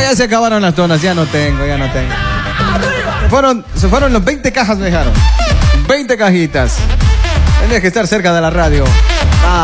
ya se acabaron las donas, ya no tengo. Se fueron los 20 cajas, me dejaron. 20 cajitas. Tendrías que estar cerca de la radio.